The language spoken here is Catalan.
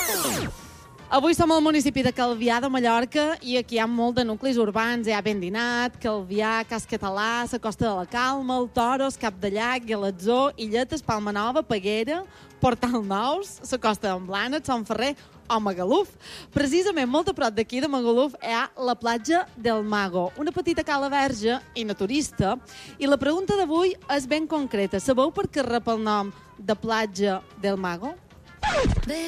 Avui som al municipi de Calvià de Mallorca i aquí hi ha molt de nuclis urbans. Hi ha Bendinat, Calvià, Cas Català, la Costa de la Calma, el Toros, Cap de Llac, Galatzó, Illetes, Palma Nova, Peguera, Portal Nous, la Costa d'en Blanes, Sant Ferrer o Magaluf. Precisament molt a prop d'aquí de Magaluf hi ha la platja del Mago, una petita cala verge i naturista. I la pregunta d'avui és ben concreta. Sabeu per què rep el nom de platja del Mago?